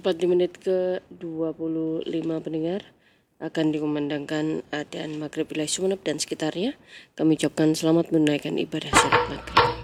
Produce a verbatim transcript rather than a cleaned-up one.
tepat di menit ke dua puluh lima pendengar akan dikumandangkan adzan maghrib wilayah Sumeneb dan sekitarnya. Kami ucapkan selamat menunaikan ibadah salat maghrib.